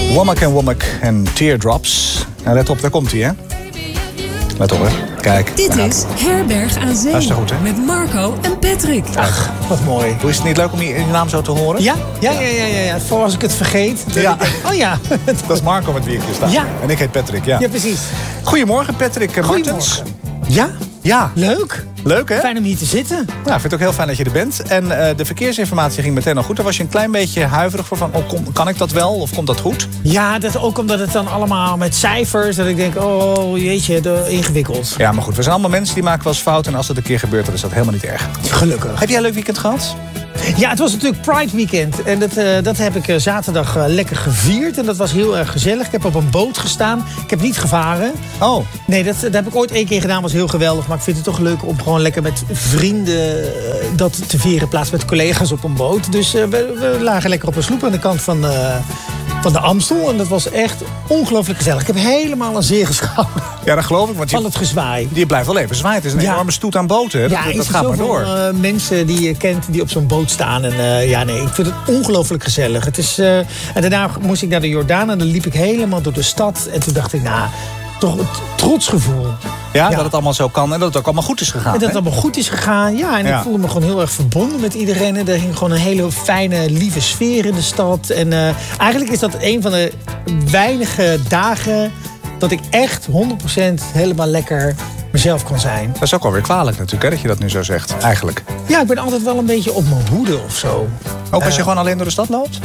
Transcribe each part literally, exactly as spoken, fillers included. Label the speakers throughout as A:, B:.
A: Womack en Womack en Teardrops. Nou, let op, daar komt hij, hè? Let op, hè. Kijk.
B: Dit is Herberg aan Zee.
A: Dat is goed, hè?
B: Met Marco en Patrick.
C: Ach, wat mooi.
A: Hoe is het niet leuk om je, je naam zo te horen?
C: Ja, ja, ja, ja, ja, ja. Voor als ik het vergeet.
A: Ja.
C: Ik denk, oh ja.
A: Dat is Marco met wie ik hier sta.
C: Ja.
A: En ik heet Patrick, ja.
C: Ja, precies.
A: Goedemorgen, Patrick uh, Martens.
C: Goedemorgen. Ja?
A: Ja.
C: Leuk.
A: Leuk, hè?
C: Fijn om hier te zitten.
A: Nou, ik vind het ook heel fijn dat je er bent. En uh, de verkeersinformatie ging meteen al goed. Daar was je een klein beetje huiverig voor. Van, oh, kom, kan ik dat wel? Of komt dat goed?
C: Ja, dat ook omdat het dan allemaal met cijfers. Dat ik denk, oh jeetje, de, ingewikkeld.
A: Ja, maar goed. We zijn allemaal mensen die maken wel eens fouten. En als het een keer gebeurt, dan is dat helemaal niet erg.
C: Gelukkig.
A: Heb jij een leuk weekend gehad?
C: Ja, het was natuurlijk Pride Weekend. En dat, uh, dat heb ik uh, zaterdag uh, lekker gevierd. En dat was heel erg gezellig. Ik heb op een boot gestaan. Ik heb niet gevaren.
A: Oh.
C: Nee, dat, dat heb ik ooit één keer gedaan. Was heel geweldig. Maar ik vind het toch leuk om gewoon lekker met vrienden uh, dat te vieren. In plaats met collega's op een boot. Dus uh, we, we lagen lekker op een sloep aan de kant van, uh, van de Amstel. En dat was echt ongelooflijk gezellig. Ik heb helemaal een zeer geschouwen.
A: Ja, dat geloof ik. Want je,
C: van het gezwaai.
A: Je blijft wel even zwaaien. Het is een
C: Ja.
A: enorme stoet aan boten. Hè?
C: Ja,
A: dat
C: is
A: dat
C: er
A: gaat maar
C: zoveel,
A: door.
C: Uh, mensen die je kent die op zo'n boot staan. En uh, ja, nee, ik vind het ongelooflijk gezellig. Het is, uh, en daarna moest ik naar de Jordaan en dan liep ik helemaal door de stad. En toen dacht ik, nou, toch het trotsgevoel.
A: Ja,
C: Ja.
A: dat het allemaal zo kan en dat het ook allemaal goed is gegaan.
C: En dat het
A: hè?
C: allemaal goed is gegaan. Ja, en
A: Ja.
C: ik voelde me gewoon heel erg verbonden met iedereen. En er ging gewoon een hele fijne, lieve sfeer in de stad. En uh, eigenlijk is dat een van de weinige dagen dat ik echt honderd procent helemaal lekker mezelf kon zijn.
A: Dat is ook alweer kwalijk natuurlijk, hè, dat je dat nu zo zegt. Eigenlijk.
C: Ja, ik ben altijd wel een beetje op mijn hoede of zo.
A: Ook als je
C: Uh,
A: gewoon alleen door de stad loopt?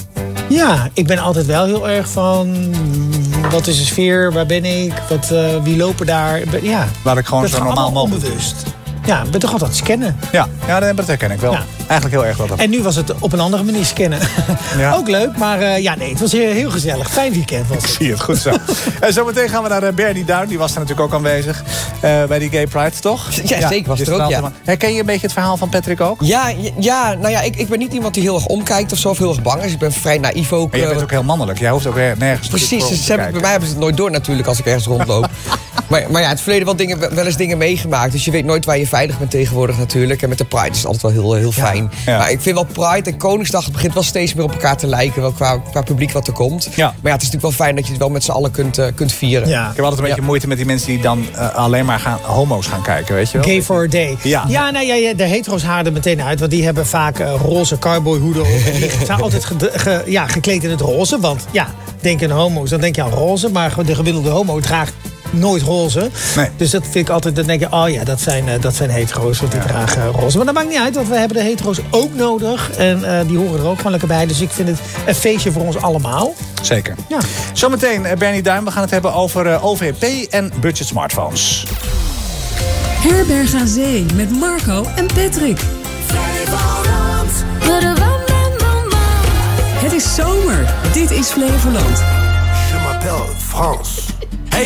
C: Ja, ik ben altijd wel heel erg van... Wat is de sfeer? Waar ben ik? Wat, uh, wie lopen daar? Ja,
A: Laat ik gewoon
C: dat
A: zo
C: is
A: normaal
C: allemaal
A: mogelijk.
C: onbewust. Ja, ik ben toch altijd scannen.
A: Ja, ja, dat herken ik wel.
C: Ja.
A: Eigenlijk heel erg wel. Dat.
C: En nu was het op een andere manier scannen.
A: Ja.
C: Ook leuk, maar uh, ja, nee, het was heel, heel gezellig. Fijn weekend was het.
A: Zie je het goed zo. En zometeen gaan we naar uh, Bernie Duin. Die was er natuurlijk ook aanwezig. Uh, bij die Gay Pride, toch?
D: Ja, zeker was
A: je
D: er ook,
A: straalt
D: ja.
A: hem aan. Herken je een beetje het verhaal van Patrick ook?
D: Ja, ja, nou ja, ik, ik ben niet iemand die heel erg omkijkt of zo, of heel erg bang is. Ik ben vrij naïef ook.
A: En jij bent
D: uh,
A: ook heel mannelijk. Jij hoeft ook nergens
D: Precies,
A: voor
D: ze
A: te
D: hebben,
A: kijken.
D: bij mij hebben ze het nooit door natuurlijk als ik ergens rondloop. maar, maar ja, in het verleden wel, dingen, wel eens dingen meegemaakt. Dus je weet nooit waar je veilig bent tegenwoordig natuurlijk. En met de Pride is het altijd wel heel, heel fijn.
A: Ja.
D: Maar ik vind wel Pride en Koningsdag, het begint wel steeds meer op elkaar te lijken. Wel qua, qua publiek wat er komt.
A: Ja.
D: Maar ja, het is natuurlijk wel fijn dat je het wel met z'n allen kunt, uh, kunt vieren.
C: Ja.
A: Ik heb altijd een beetje
D: Ja.
A: moeite met die mensen die dan uh, alleen maar gaan, homo's gaan kijken, weet je wel?
C: Gay for a day.
A: Ja.
C: Ja, nou, ja, ja, de hetero's haren er meteen uit. Want die hebben vaak uh, roze cowboyhoeden op. En die zijn altijd ge, ge, ja, gekleed in het roze. Want ja, denk aan homo's, dan denk je aan roze. Maar de gemiddelde homo draagt nooit roze.
A: Nee.
C: Dus dat vind ik altijd, dan denk je, oh ja, dat zijn, uh, dat zijn hetero's, want die dragen uh, roze. Maar dat maakt niet uit, want we hebben de hetero's ook nodig. En uh, die horen er ook gewoon lekker bij. Dus ik vind het een feestje voor ons allemaal.
A: Zeker.
C: Ja.
A: Zometeen, uh, Bernie Duin. We gaan het hebben over uh, O V P en budget smartphones.
B: Herberg aan Zee met Marco en Patrick. Het is zomer. Dit is Flevoland.
E: Je m'appelle France.